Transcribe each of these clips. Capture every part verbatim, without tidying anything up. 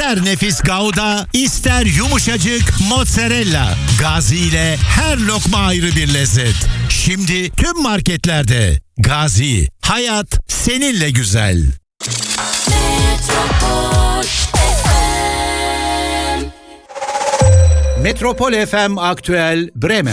İster nefis Gouda, ister yumuşacık mozzarella. Gazi ile her lokma ayrı bir lezzet. Şimdi tüm marketlerde. Gazi, hayat seninle güzel. Metropol F M. Metropol F M Aktüel Bremen.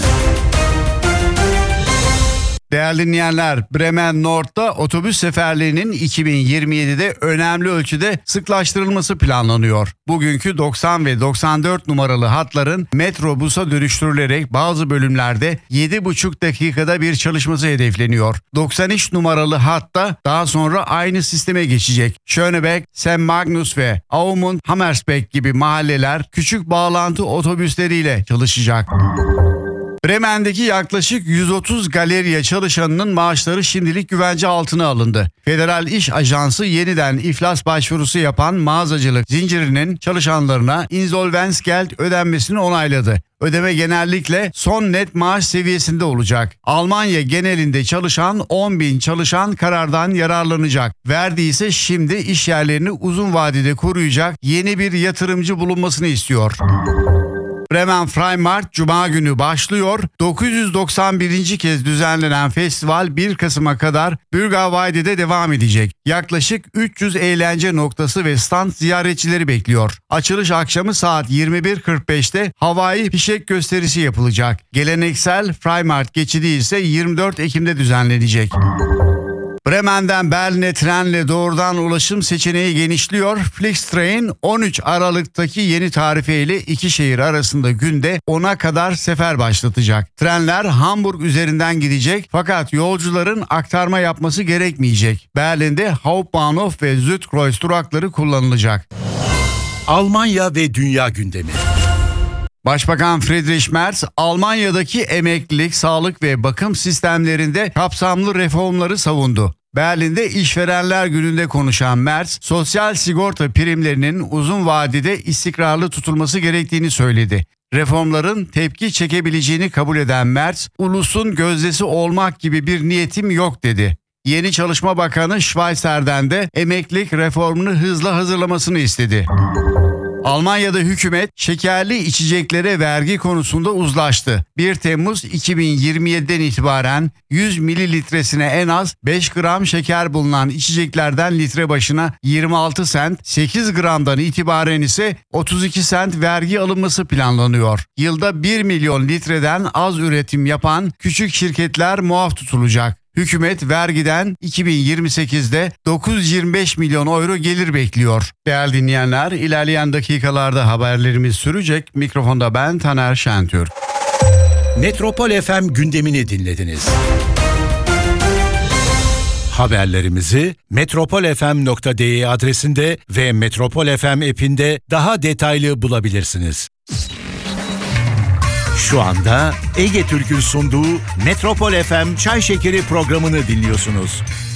Değerli dinleyenler, Bremen Nord'da otobüs seferlerinin iki bin yirmi yedide önemli ölçüde sıklaştırılması planlanıyor. Bugünkü doksan ve doksan dört numaralı hatların metrobusa dönüştürülerek bazı bölümlerde yedi buçuk dakikada bir çalışması hedefleniyor. doksan üç numaralı hatta daha sonra aynı sisteme geçecek. Schönebeck, Saint Magnus ve Aumund Hammersbeck gibi mahalleler küçük bağlantı otobüsleriyle çalışacak. Bremen'deki yaklaşık yüz otuz galeriya çalışanının maaşları şimdilik güvence altına alındı. Federal İş Ajansı yeniden iflas başvurusu yapan mağazacılık zincirinin çalışanlarına insolvensgeld ödenmesini onayladı. Ödeme genellikle son net maaş seviyesinde olacak. Almanya genelinde çalışan on bin çalışan karardan yararlanacak. Verdi ise şimdi iş yerlerini uzun vadede koruyacak yeni bir yatırımcı bulunmasını istiyor. Bremen Freimarkt Cuma günü başlıyor. dokuz yüz doksan birinci kez düzenlenen festival bir Kasım'a kadar Bürgerweide'de devam edecek. Yaklaşık üç yüz eğlence noktası ve stand ziyaretçileri bekliyor. Açılış akşamı saat yirmi bir kırk beşte havai fişek gösterisi yapılacak. Geleneksel Freimarkt geçidi ise yirmi dört Ekim'de düzenlenecek. Bremen'den Berlin'e trenle doğrudan ulaşım seçeneği genişliyor. Flixtrain on üç Aralık'taki yeni tarifeyle iki şehir arasında günde ona kadar sefer başlatacak. Trenler Hamburg üzerinden gidecek fakat yolcuların aktarma yapması gerekmeyecek. Berlin'de Hauptbahnhof ve Südkreuz durakları kullanılacak. Almanya ve dünya gündemi. Başbakan Friedrich Merz, Almanya'daki emeklilik, sağlık ve bakım sistemlerinde kapsamlı reformları savundu. Berlin'de İşverenler Günü'nde konuşan Merz, sosyal sigorta primlerinin uzun vadede istikrarlı tutulması gerektiğini söyledi. Reformların tepki çekebileceğini kabul eden Merz, ulusun gözdesi olmak gibi bir niyetim yok dedi. Yeni Çalışma Bakanı Schweizer'den de emeklilik reformunu hızla hazırlamasını istedi. Almanya'da hükümet şekerli içeceklere vergi konusunda uzlaştı. bir Temmuz iki bin yirmi yediden itibaren yüz mililitresine en az beş gram şeker bulunan içeceklerden litre başına yirmi altı sent, sekiz gramdan itibaren ise otuz iki sent vergi alınması planlanıyor. Yılda bir milyon litreden az üretim yapan küçük şirketler muaf tutulacak. Hükümet vergiden iki bin yirmi sekizde dokuz yüz yirmi beş milyon euro gelir bekliyor. Değerli dinleyenler, ilerleyen dakikalarda haberlerimiz sürecek. Mikrofonda ben Taner Şentürk. Metropol F M gündemini dinlediniz. Haberlerimizi metropol f m nokta d e adresinde ve Metropol F M app'inde daha detaylı bulabilirsiniz. Şu anda Ege Türk'ün sunduğu Metropol F M Çay Şekeri programını dinliyorsunuz.